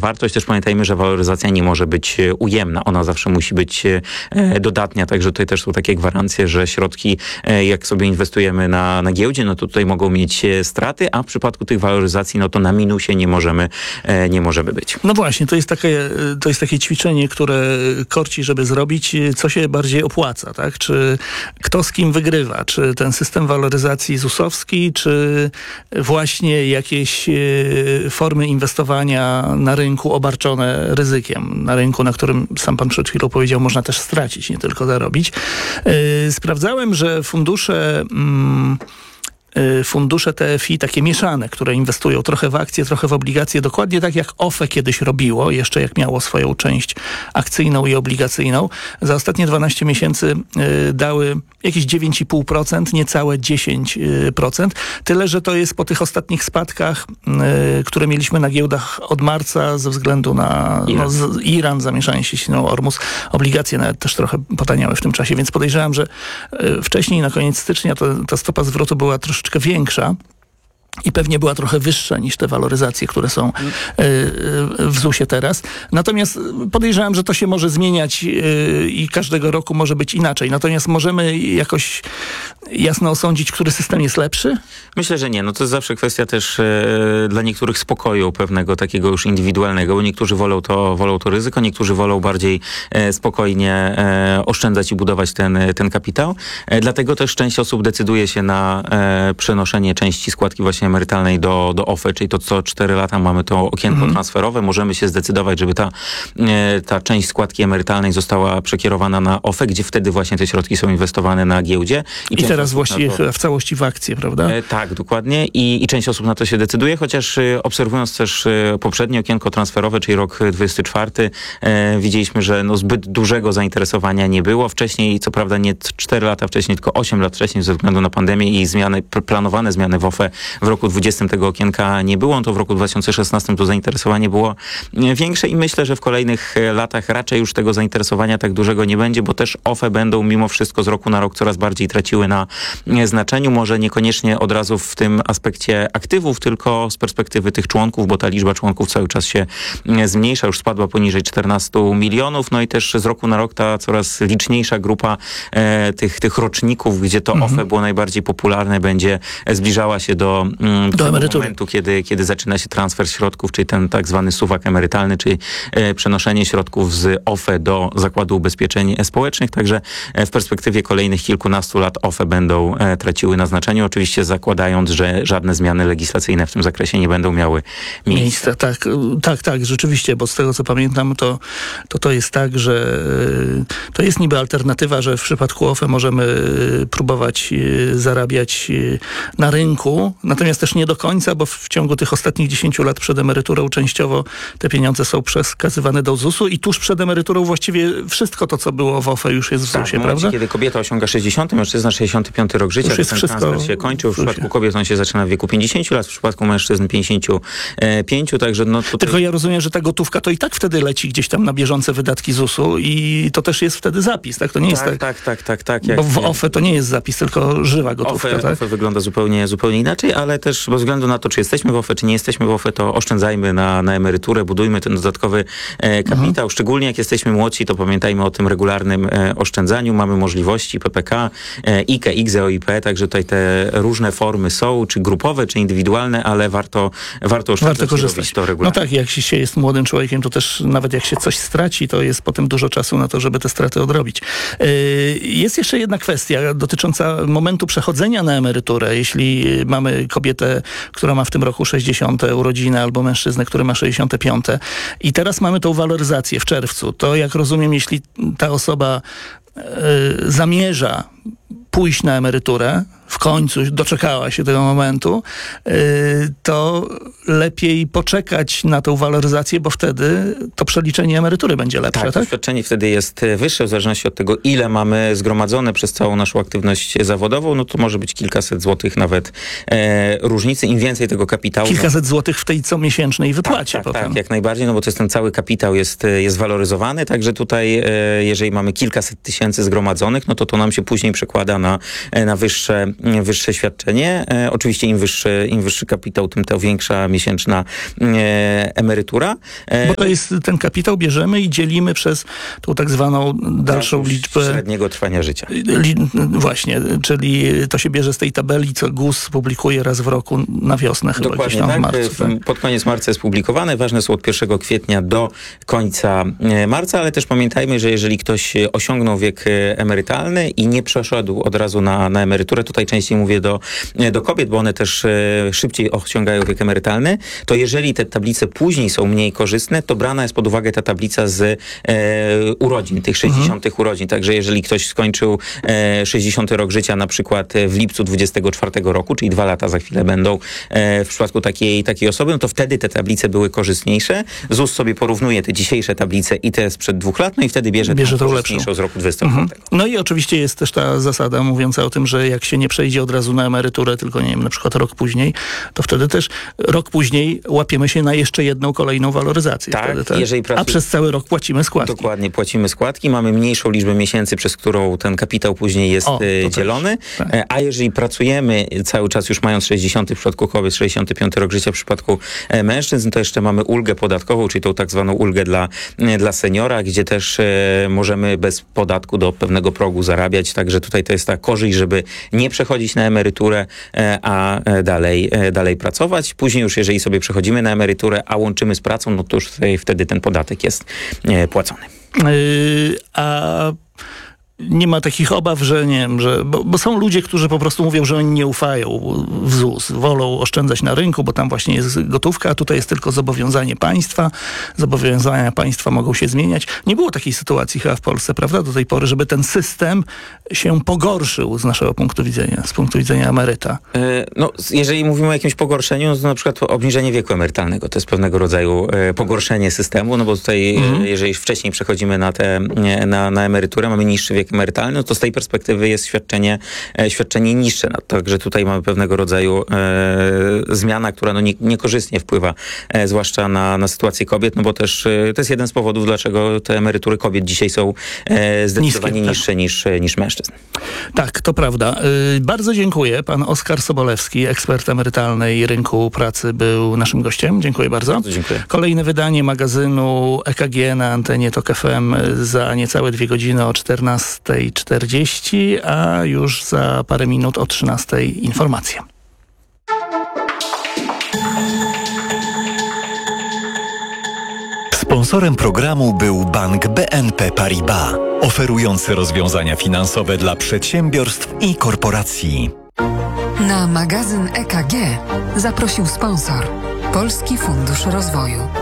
wartość. Też pamiętajmy, że waloryzacja nie może być ujemna. Ona zawsze musi być dodatnia, także tutaj też są takie gwarancje, że środki, jak sobie inwestujemy na giełdzie, no to tutaj mogą mieć straty, a w przypadku tych waloryzacji, no to na minusie nie możemy być. No właśnie, to jest takie ćwiczenie, które korci, żeby zrobić, co się bardziej opłaca, tak? Czy kto z kim wygrywa? Czy ten system waloryzacji ZUS-owski, czy właśnie jakieś formy inwestowania na rynku obarczone ryzykiem? Na rynku, na którym sam pan przed chwilą powiedział, można też stracić, nie tylko zarobić. Sprawdzałem, że fundusze TFI, takie mieszane, które inwestują trochę w akcje, trochę w obligacje, dokładnie tak jak OFE kiedyś robiło, jeszcze jak miało swoją część akcyjną i obligacyjną. Za ostatnie 12 miesięcy dały jakieś 9,5%, niecałe 10%. Tyle, że to jest po tych ostatnich spadkach, które mieliśmy na giełdach od marca ze względu na Iran, zamieszanie się siną Ormus. Obligacje nawet też trochę potaniały w tym czasie, więc podejrzewam, że wcześniej na koniec stycznia ta stopa zwrotu była troszeczkę większa i pewnie była trochę wyższa niż te waloryzacje, które są w ZUS-ie teraz. Natomiast podejrzewam, że to się może zmieniać i każdego roku może być inaczej. Natomiast możemy jakoś jasno osądzić, który system jest lepszy? Myślę, że nie. No to jest zawsze kwestia też dla niektórych spokoju pewnego takiego już indywidualnego, bo niektórzy wolą to ryzyko, niektórzy wolą bardziej spokojnie oszczędzać i budować ten kapitał. Dlatego też część osób decyduje się na przenoszenie części składki właśnie emerytalnej do OFE, czyli to co 4 lata mamy to okienko transferowe. Możemy się zdecydować, żeby ta część składki emerytalnej została przekierowana na OFE, gdzie wtedy właśnie te środki są inwestowane na giełdzie. I teraz właściwie w całości w akcje, prawda? Tak, dokładnie. I część osób na to się decyduje, chociaż obserwując też poprzednie okienko transferowe, czyli rok 2024, widzieliśmy, że zbyt dużego zainteresowania nie było. Wcześniej, co prawda nie 4 lata wcześniej, tylko 8 lat wcześniej ze względu na pandemię i planowane zmiany w OFE w roku 2020 tego okienka nie było, to w roku 2016 to zainteresowanie było większe i myślę, że w kolejnych latach raczej już tego zainteresowania tak dużego nie będzie, bo też OFE będą mimo wszystko z roku na rok coraz bardziej traciły na znaczeniu. Może niekoniecznie od razu w tym aspekcie aktywów, tylko z perspektywy tych członków, bo ta liczba członków cały czas się zmniejsza, już spadła poniżej 14 milionów, no i też z roku na rok ta coraz liczniejsza grupa tych roczników, gdzie to OFE było najbardziej popularne, będzie zbliżała się do momentu, kiedy zaczyna się transfer środków, czyli ten tak zwany suwak emerytalny, czyli przenoszenie środków z OFE do Zakładu Ubezpieczeń Społecznych. Także w perspektywie kolejnych kilkunastu lat OFE będą traciły na znaczeniu, oczywiście zakładając, że żadne zmiany legislacyjne w tym zakresie nie będą miały miejsca. Tak, rzeczywiście, bo z tego co pamiętam, to jest tak, że to jest niby alternatywa, że w przypadku OFE możemy próbować zarabiać na rynku, natomiast też nie do końca, bo w ciągu tych ostatnich 10 lat przed emeryturą częściowo te pieniądze są przekazywane do ZUS-u i tuż przed emeryturą właściwie wszystko to, co było w OFE już jest w ZUS-ie, prawda? Kiedy kobieta osiąga 60, mężczyzna 65 rok życia, to ten transfer się kończy. W przypadku kobiet on się zaczyna w wieku 50 lat, w przypadku mężczyzn 55, także tutaj... Tylko ja rozumiem, że ta gotówka to i tak wtedy leci gdzieś tam na bieżące wydatki ZUS-u i to też jest wtedy zapis, tak? To nie jest tak. Bo w OFE to nie jest zapis, tylko żywa gotówka, tak? OFE wygląda zupełnie inaczej, ale też bez względu na to, czy jesteśmy w OFE, czy nie jesteśmy w OFE, to oszczędzajmy na emeryturę, budujmy ten dodatkowy kapitał. Szczególnie jak jesteśmy młodsi, to pamiętajmy o tym regularnym oszczędzaniu. Mamy możliwości PPK, IKE, IGZE, OIP, także tutaj te różne formy są, czy grupowe, czy indywidualne, ale warto oszczędzać. Warto korzystać. To regularnie. No tak, jak się jest młodym człowiekiem, to też nawet jak się coś straci, to jest potem dużo czasu na to, żeby te straty odrobić. Jest jeszcze jedna kwestia dotycząca momentu przechodzenia na emeryturę. Jeśli mamy kobietę, która ma w tym roku 60 urodziny, albo mężczyznę, który ma 65 i teraz mamy tą waloryzację w czerwcu, to jak rozumiem, jeśli ta osoba zamierza pójść na emeryturę, w końcu doczekała się tego momentu, to lepiej poczekać na tą waloryzację, bo wtedy to przeliczenie emerytury będzie lepsze, tak? Świadczenie wtedy jest wyższe, w zależności od tego, ile mamy zgromadzone przez całą naszą aktywność zawodową, no to może być kilkaset złotych nawet różnicy. Im więcej tego kapitału... Kilkaset złotych w tej comiesięcznej wypłacie potem. Tak, jak najbardziej, no bo to jest ten cały kapitał jest waloryzowany, także tutaj jeżeli mamy kilkaset tysięcy zgromadzonych, no to nam się później przekłada na wyższe wyższe świadczenie. Oczywiście im wyższy kapitał, tym to większa miesięczna emerytura. Bo to jest ten kapitał bierzemy i dzielimy przez tą tak zwaną dalszą liczbę średniego trwania życia. Właśnie, czyli to się bierze z tej tabeli, co GUS publikuje raz w roku na wiosnę chyba. Dokładnie gdzieś tam tak. w marcu. Tak? Pod koniec marca jest publikowane. Ważne są od 1 kwietnia do końca marca, ale też pamiętajmy, że jeżeli ktoś osiągnął wiek emerytalny i nie przeszedł od razu na emeryturę, tutaj częściej mówię do kobiet, bo one też szybciej osiągają wiek emerytalny, to jeżeli te tablice później są mniej korzystne, to brana jest pod uwagę ta tablica z urodzin, tych 60 urodzin. Także jeżeli ktoś skończył 60 rok życia na przykład w lipcu 24 roku, czyli 2 lata za chwilę będą w przypadku takiej osoby, no to wtedy te tablice były korzystniejsze. ZUS sobie porównuje te dzisiejsze tablice i te sprzed 2 lat, no i wtedy bierze tą korzystniejszą z roku 24. No i oczywiście jest też ta zasada mówiąca o tym, że jak się nie przejdzie od razu na emeryturę, tylko nie wiem, na przykład rok później, to wtedy też rok później łapiemy się na jeszcze jedną kolejną waloryzację. Tak, wtedy, tak? jeżeli A przez cały rok płacimy składki. Dokładnie, płacimy składki, mamy mniejszą liczbę miesięcy, przez którą ten kapitał później jest dzielony, tak. A jeżeli pracujemy cały czas już mając 60 w przypadku kobiet, 65 rok życia w przypadku mężczyzn, to jeszcze mamy ulgę podatkową, czyli tą tak zwaną ulgę dla seniora, gdzie też możemy bez podatku do pewnego progu zarabiać, także tutaj to jest ta korzyść, żeby nie przechodzić na emeryturę, a dalej pracować. Później już jeżeli sobie przechodzimy na emeryturę, a łączymy z pracą, no to już wtedy ten podatek jest płacony. A nie ma takich obaw, że nie wiem, bo są ludzie, którzy po prostu mówią, że oni nie ufają w ZUS, wolą oszczędzać na rynku, bo tam właśnie jest gotówka, a tutaj jest tylko zobowiązanie państwa. Zobowiązania państwa mogą się zmieniać. Nie było takiej sytuacji chyba w Polsce, prawda, do tej pory, żeby ten system się pogorszył z naszego punktu widzenia, z punktu widzenia emeryta. No, jeżeli mówimy o jakimś pogorszeniu, to na przykład obniżenie wieku emerytalnego, to jest pewnego rodzaju pogorszenie systemu, no bo tutaj jeżeli wcześniej przechodzimy na emeryturę, mamy niższy wiek emerytalny, no to z tej perspektywy jest świadczenie niższe. Także tutaj mamy pewnego rodzaju zmiana, która no niekorzystnie wpływa zwłaszcza na sytuację kobiet, no bo też to jest jeden z powodów, dlaczego te emerytury kobiet dzisiaj są zdecydowanie niższe niż mężczyzn. Tak, to prawda. Bardzo dziękuję. Pan Oskar Sobolewski, ekspert emerytalny i rynku pracy, był naszym gościem. Dziękuję bardzo. Bardzo dziękuję. Kolejne wydanie magazynu EKG na antenie TOK FM za niecałe 2 godziny o 14:40, a już za parę minut o 13:00 informacje. Sponsorem programu był Bank BNP Paribas, oferujący rozwiązania finansowe dla przedsiębiorstw i korporacji. Na magazyn EKG zaprosił sponsor Polski Fundusz Rozwoju.